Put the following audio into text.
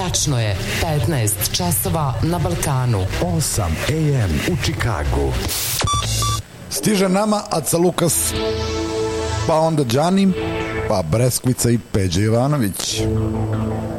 Tačno je 15 časova na Balkanu. 8 AM u Čikagu. Stiže nama Aca Lukas, pa onda Đani, pa Breskvica i Peđa Jovanović.